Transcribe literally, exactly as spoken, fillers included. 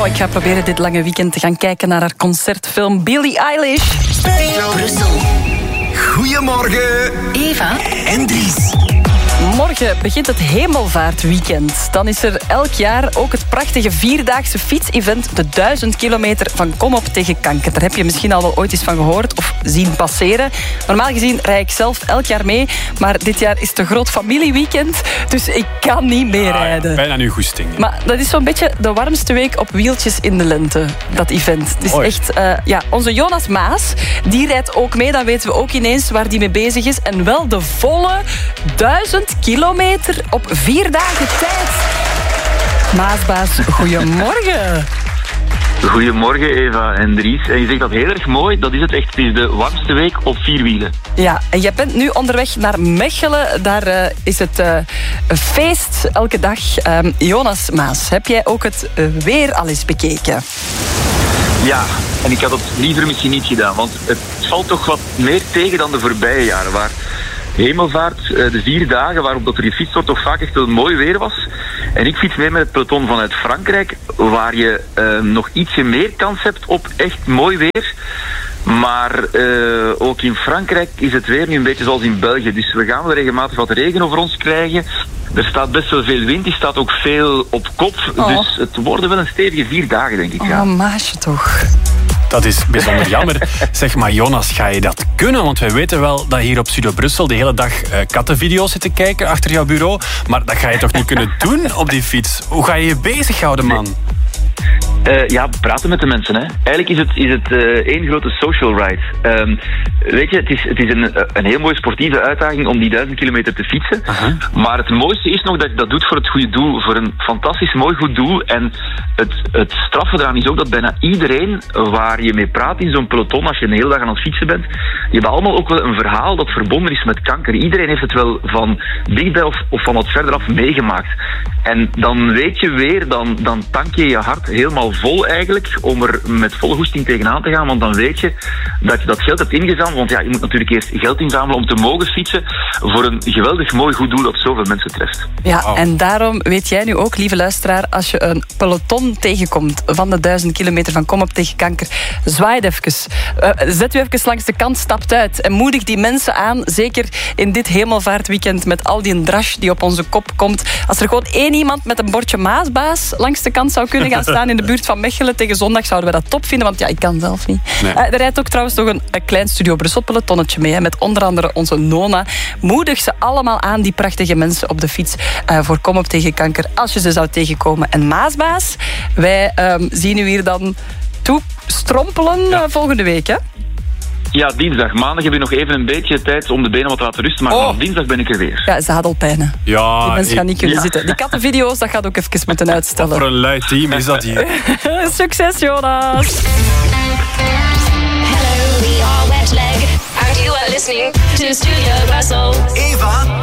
Oh, ik ga proberen dit lange weekend te gaan kijken naar haar concertfilm Billie Eilish. Studio Brussel. Goedemorgen, Eva en Dries. Morgen begint het Hemelvaartweekend. Dan is er elk jaar ook het prachtige vierdaagse fietsevent de duizend kilometer van Kom op tegen kanker. Daar heb je misschien al wel ooit eens van gehoord of zien passeren. Normaal gezien rijd ik zelf elk jaar mee, maar dit jaar is het een groot familieweekend, dus ik kan niet meer Ah, ja, rijden. bijna nu goesting. Maar dat is zo'n beetje de warmste week op wieltjes in de lente, dat event. Het is Mooi. echt, uh, ja, onze Jonas Maas, die rijdt ook mee. Dan weten we ook ineens waar die mee bezig is. En wel de volle duizend kilometer op vier dagen tijd. Maasbaas, goedemorgen. Goedemorgen Eva en Dries. En je zegt dat heel erg mooi, dat is het echt. Het is de warmste week op vier wielen. Ja, en jij bent nu onderweg naar Mechelen. Daar uh, is het uh, een feest elke dag. Um, Jonas Maas, heb jij ook het uh, weer al eens bekeken? Ja, en ik had het liever misschien niet gedaan, want het valt toch wat meer tegen dan de voorbije jaren, waar Hemelvaart, de vier dagen waarop dat er gefietst wordt, toch vaak echt wel mooi weer was. En ik fiets mee met het peloton vanuit Frankrijk, waar je uh, nog ietsje meer kans hebt op echt mooi weer. Maar uh, ook in Frankrijk is het weer nu een beetje zoals in België. Dus we gaan wel regelmatig wat regen over ons krijgen. Er staat best wel veel wind, die staat ook veel op kop. Oh. Dus het worden wel een stevige vier dagen, denk ik. Ja. Oh, maasje toch. Dat is bijzonder jammer. Zeg maar, Jonas, ga je dat kunnen? Want wij weten wel dat hier op Studio Brussel de hele dag uh, kattenvideo's zitten kijken achter jouw bureau. Maar dat ga je toch niet kunnen doen op die fiets? Hoe ga je je bezighouden, man? Uh, ja, praten met de mensen. Hè. Eigenlijk is het, is het uh, één grote social ride. Um, weet je, het is, het is een, een heel mooie sportieve uitdaging om die duizend kilometer te fietsen. Uh-huh. Maar het mooiste is nog dat je dat doet voor het goede doel. Voor een fantastisch mooi goed doel. En het, het straffe eraan is ook dat bijna iedereen waar je mee praat in zo'n peloton, als je een hele dag aan het fietsen bent, die hebben allemaal ook wel een verhaal dat verbonden is met kanker. Iedereen heeft het wel van dichtbij of, of van wat verder af meegemaakt. En dan weet je weer, dan, dan tank je je hart helemaal vol eigenlijk, om er met volle goesting tegenaan te gaan, want dan weet je dat je dat geld hebt ingezameld, want ja, je moet natuurlijk eerst geld inzamelen om te mogen fietsen voor een geweldig mooi goed doel dat zoveel mensen treft. Ja, Wow. En daarom weet jij nu ook, lieve luisteraar, als je een peloton tegenkomt van de duizend kilometer van Kom op tegen kanker, zwaai het even. Uh, zet u even langs de kant, stapt uit en moedig die mensen aan, zeker in dit Hemelvaartweekend met al die drash die op onze kop komt. Als er gewoon één iemand met een bordje Maasbaas langs de kant zou kunnen gaan staan in de buurt van Mechelen tegen zondag, zouden we dat top vinden, want ja, ik kan zelf niet. Nee. Uh, er rijdt ook trouwens nog een, een klein Studio Brussel pelotonnetje mee, hè, met onder andere onze Nona. Moedig ze allemaal aan, die prachtige mensen op de fiets, uh, voor Kom op tegen kanker, als je ze zou tegenkomen. En Maasbaas, wij um, zien u hier dan toe strompelen ja. uh, volgende week, hè? Ja, dinsdag. Maandag heb je nog even een beetje tijd om de benen wat te laten rusten, maar oh. vanaf dinsdag ben ik er weer. Ja, zadelpijnen. Ja, die mensen ik... gaan niet kunnen ja. zitten. Die kattenvideo's, dat gaat ook even moeten uitstellen. Wat voor een lui team is dat hier. Succes, Jonas! Hello, we are Wet Leg. And you are listening to Studio Brussel. Eva